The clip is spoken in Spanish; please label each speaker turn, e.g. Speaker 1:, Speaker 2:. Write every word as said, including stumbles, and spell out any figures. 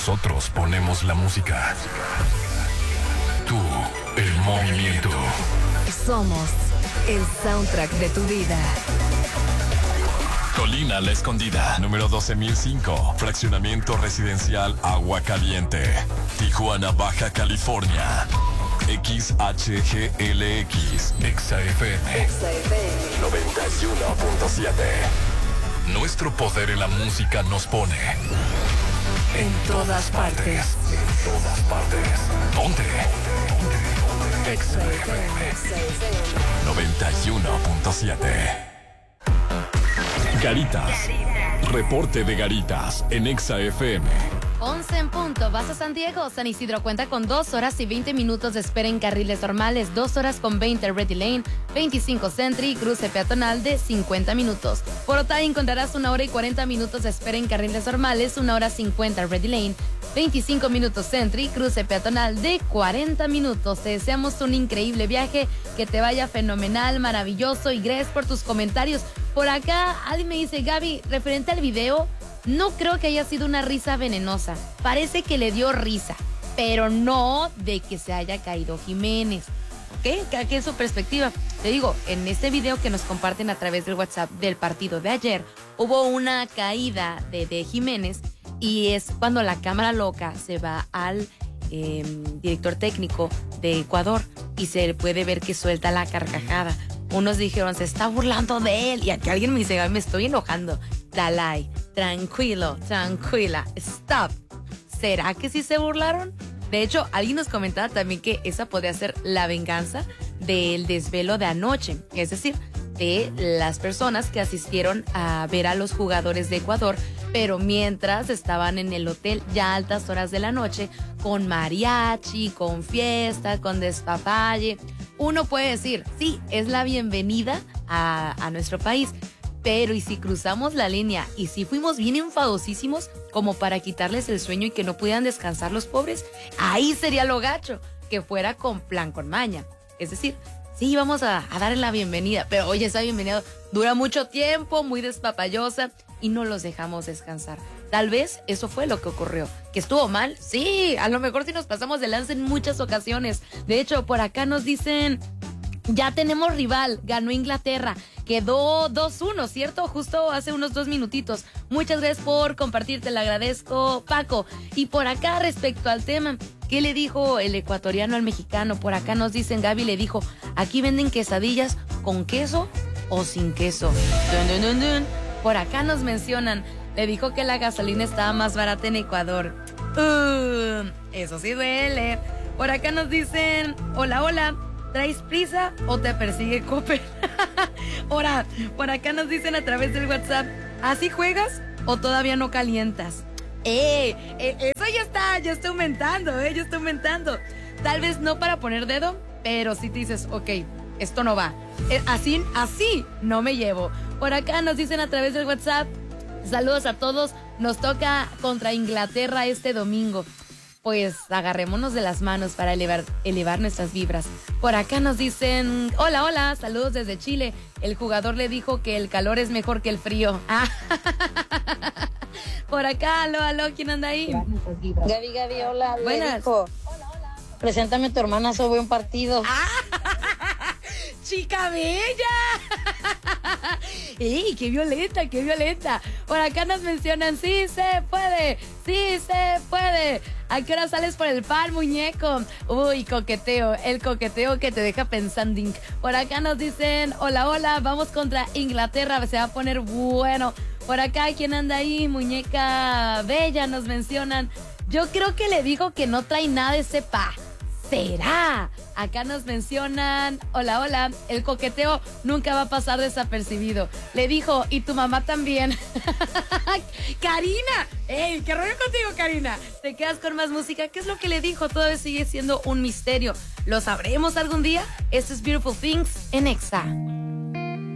Speaker 1: Nosotros ponemos la música. Tú, el movimiento.
Speaker 2: Somos el soundtrack de tu vida.
Speaker 1: Colina La Escondida, número doce mil cinco, fraccionamiento residencial Agua Caliente, Tijuana, Baja California. X H G L X, Exa F M, noventa y uno punto siete. Nuestro poder en la música nos pone en todas partes. En todas partes. ¿Dónde? Exa F M, noventa y uno punto siete. Garitas. Reporte de Garitas en Exa F M.
Speaker 3: once en punto. Vas a San Diego. San Isidro cuenta con dos horas y veinte minutos de espera en carriles normales, dos horas con veinte Ready Lane, veinticinco Sentry, cruce peatonal de cincuenta minutos. Por Otay encontrarás una hora y cuarenta minutos de espera en carriles normales, una hora cincuenta Ready Lane, veinticinco minutos Sentry, cruce peatonal de cuarenta minutos. Te deseamos un increíble viaje, que te vaya fenomenal, maravilloso, y gracias por tus comentarios. Por acá, alguien me dice, Gaby, referente al video, no creo que haya sido una risa venenosa. Parece que le dio risa, pero no de que se haya caído Jiménez. ¿Ok? Cada quien su perspectiva. Te digo, en este video que nos comparten a través del WhatsApp del partido de ayer, hubo una caída de, de Jiménez, y es cuando la cámara loca se va al eh, director técnico de Ecuador y se puede ver que suelta la carcajada. Unos dijeron, se está burlando de él. Y aquí alguien me dice, me estoy enojando. Dalai, tranquilo, tranquila, stop. ¿Será que sí se burlaron? De hecho, alguien nos comentaba también que esa podría ser la venganza del desvelo de anoche. Es decir, de las personas que asistieron a ver a los jugadores de Ecuador, pero mientras estaban en el hotel ya a altas horas de la noche, con mariachi, con fiesta, con despapalle. Uno puede decir, sí, es la bienvenida a, a nuestro país, pero ¿y si cruzamos la línea? ¿Y si fuimos bien enfadosísimos como para quitarles el sueño y que no pudieran descansar los pobres? Ahí sería lo gacho, que fuera con plan, con maña. Es decir, sí, vamos a, a darle la bienvenida, pero oye, esa bienvenida dura mucho tiempo, muy despapallosa, y no los dejamos descansar. Tal vez eso fue lo que ocurrió. ¿Que estuvo mal? Sí, a lo mejor sí nos pasamos de lanza en muchas ocasiones. De hecho, por acá nos dicen, ya tenemos rival, ganó Inglaterra, quedó dos uno, ¿cierto? Justo hace unos dos minutitos. Muchas gracias por compartir, te lo agradezco, Paco. Y por acá, respecto al tema, ¿qué le dijo el ecuatoriano al mexicano? Por acá nos dicen, Gaby le dijo, aquí venden quesadillas con queso o sin queso. Dun, dun, dun, dun. Por acá nos mencionan, le dijo que la gasolina estaba más barata en Ecuador. Uh, eso sí duele. Por acá nos dicen, hola, hola, ¿traes prisa o te persigue Cooper? Ahora, por acá nos dicen a través del WhatsApp, ¿así juegas o todavía no calientas? Eh, eh, eso ya está, ya está aumentando, eh, ya está aumentando. Tal vez no para poner dedo, pero si te dices, ok, esto no va. Eh, así, así no me llevo. Por acá nos dicen a través del WhatsApp, saludos a todos, nos toca contra Inglaterra este domingo. Pues agarrémonos de las manos para elevar, elevar nuestras vibras. Por acá nos dicen, hola, hola, saludos desde Chile. El jugador le dijo que el calor es mejor que el frío. Ah. Por acá, aló, aló, ¿quién anda ahí?
Speaker 4: Gaby, Gaby, hola.
Speaker 3: Buenas.
Speaker 4: Dijo, preséntame a tu hermana sobre un partido.
Speaker 3: ¡Ah! ¡Chica bella! ¡Ey, qué violenta, qué violenta! Por acá nos mencionan, sí se puede, sí se puede. ¿A qué hora sales por el pan, muñeco? Uy, coqueteo, el coqueteo que te deja pensando. Por acá nos dicen, hola, hola, vamos contra Inglaterra, se va a poner bueno. Por acá, ¿quién anda ahí? Muñeca bella, nos mencionan. Yo creo que le dijo que no trae nada de cepa. ¿Será? Acá nos mencionan, hola, hola, el coqueteo nunca va a pasar desapercibido. Le dijo, y tu mamá también. Karina, ¡ey! ¿Qué rollo contigo, Karina? ¿Te quedas con más música? ¿Qué es lo que le dijo? Todo sigue siendo un misterio. ¿Lo sabremos algún día? Esto es Beautiful Things en Exa.